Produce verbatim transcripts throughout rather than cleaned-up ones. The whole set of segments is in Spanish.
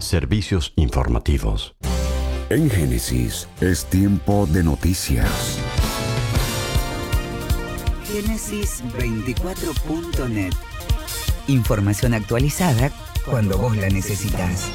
Servicios informativos. En Génesis es tiempo de noticias. Génesis veinticuatro punto net. Información actualizada cuando vos la necesitas.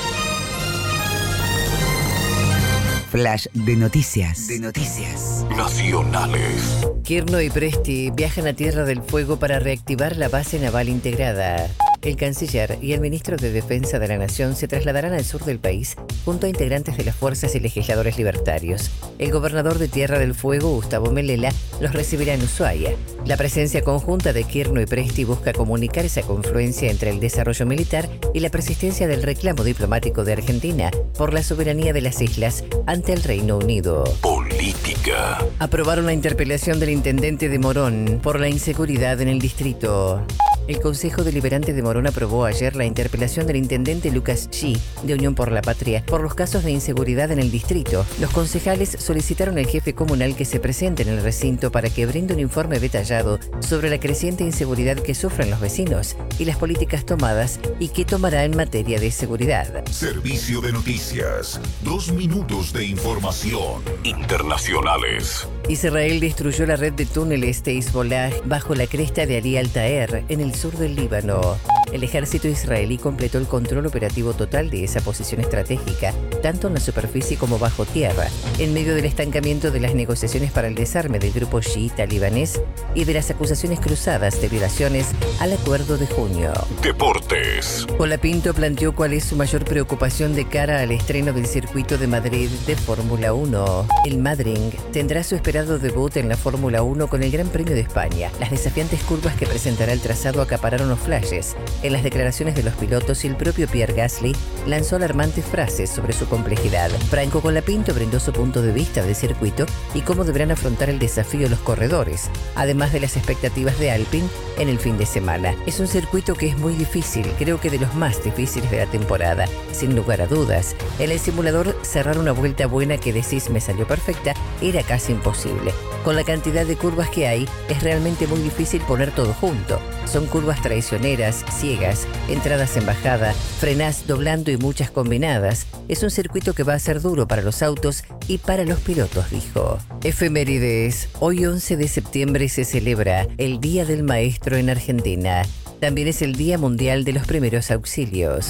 Flash de noticias. De noticias. Nacionales. Kirchner y Presti viajan a Tierra del Fuego para reactivar la base naval integrada. El canciller y el ministro de Defensa de la Nación se trasladarán al sur del país junto a integrantes de las fuerzas y legisladores libertarios. El gobernador de Tierra del Fuego, Gustavo Melella, los recibirá en Ushuaia. La presencia conjunta de Kirchner y Presti busca comunicar esa confluencia entre el desarrollo militar y la persistencia del reclamo diplomático de Argentina por la soberanía de las islas ante el Reino Unido. Política. Aprobaron la interpelación del intendente de Morón por la inseguridad en el distrito. El Consejo Deliberante de Morón aprobó ayer la interpelación del intendente Lucas G. de Unión por la Patria por los casos de inseguridad en el distrito. Los concejales solicitaron al jefe comunal que se presente en el recinto para que brinde un informe detallado sobre la creciente inseguridad que sufren los vecinos y las políticas tomadas y que tomará en materia de seguridad. Servicio de noticias. Dos minutos de información. Internacionales. Israel destruyó la red de túneles de Hezbollah bajo la cresta de Ali Al-Taer en el sur del Líbano. El ejército israelí completó el control operativo total de esa posición estratégica, tanto en la superficie como bajo tierra, en medio del estancamiento de las negociaciones para el desarme del grupo chiita libanés y de las acusaciones cruzadas de violaciones al acuerdo de junio. Deportes. Colapinto planteó cuál es su mayor preocupación de cara al estreno del circuito de Madrid de Fórmula uno. El Madrid tendrá su esperado debut en la Fórmula uno con el Gran Premio de España. Las desafiantes curvas que presentará el trazado acapararon los flashes. En las declaraciones de los pilotos, el propio Pierre Gasly lanzó alarmantes frases sobre su complejidad. Franco Colapinto brindó su punto de vista del circuito y cómo deberán afrontar el desafío los corredores, además de las expectativas de Alpine en el fin de semana. Es un circuito que es muy difícil, creo que de los más difíciles de la temporada, sin lugar a dudas. En el simulador, cerrar una vuelta buena que decís me salió perfecta era casi imposible. Con la cantidad de curvas que hay, es realmente muy difícil poner todo junto. Son curvas traicioneras, ciegas, entradas en bajada, frenás doblando y muchas combinadas. Es un circuito que va a ser duro para los autos y para los pilotos, dijo. Efemérides. Hoy once de septiembre se celebra el Día del Maestro en Argentina. También es el Día Mundial de los Primeros Auxilios.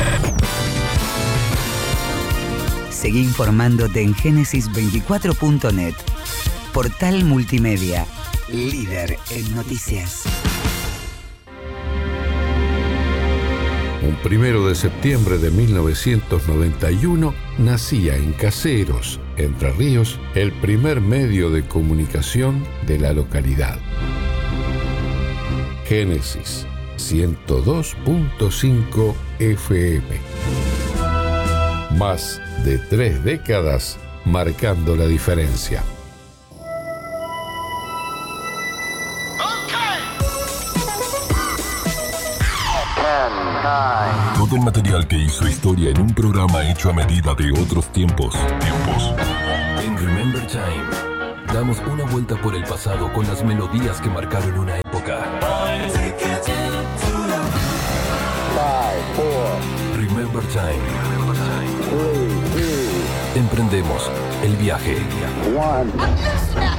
Seguí informándote en Génesis veinticuatro punto net. Portal multimedia, líder en noticias. Un primero de septiembre de mil novecientos noventa y uno nacía en Caseros, Entre Ríos, el primer medio de comunicación de la localidad. Génesis ciento dos punto cinco F M. Más de tres décadas marcando la diferencia. Todo el material que hizo historia en un programa hecho a medida de otros tiempos. Tiempos. En Remember Time, damos una vuelta por el pasado con las melodías que marcaron una época. Remember Time. Emprendemos el viaje.